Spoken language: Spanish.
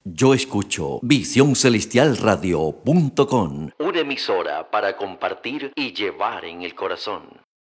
Yo escucho visioncelestialradio.com, una emisora para compartir y llevar en el corazón.